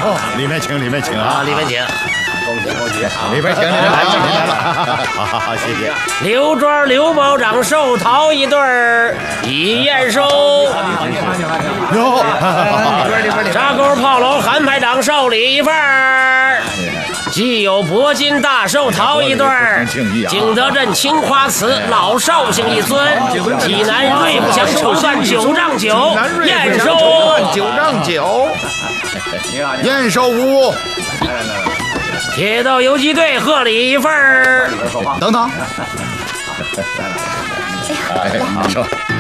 哟，里面请，里面请啊！ 里面请。 恭喜恭喜！ 里边请，里边来了！好，谢谢。 刘庄刘保长寿桃一对儿，已验收。 哟， 沙沟炮楼韩排长寿礼一份儿。既有铂金大寿桃一对儿，景德镇青花瓷老寿星一尊，济南瑞不祥绸缎9丈酒，验收。 9丈酒，验收无误。 铁道游击队贺礼一份儿。 等等。 哎呀， 你说。